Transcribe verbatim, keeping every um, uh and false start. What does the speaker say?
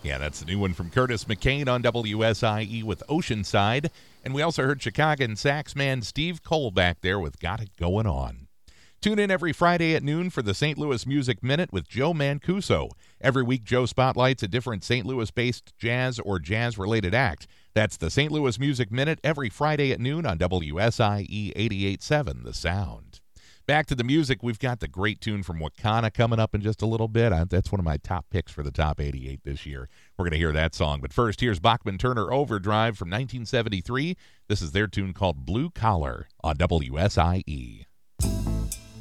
Yeah, that's the new one from Curtis McCain on W S I E with Oceanside. And we also heard Chicagoan sax man Steve Cole back there with Got It Going On. Tune in every Friday at noon for the Saint Louis Music Minute with Joe Mancuso. Every week, Joe spotlights a different Saint Louis-based jazz or jazz-related act. That's the Saint Louis Music Minute every Friday at noon on W S I E eighty-eight point seven, The Sound. Back to the music, we've got the great tune from Wakana coming up in just a little bit. That's one of my top picks for the top eighty-eight this year. We're going to hear that song. But first, here's Bachman Turner Overdrive from nineteen seventy-three. This is their tune called Blue Collar on W S I E.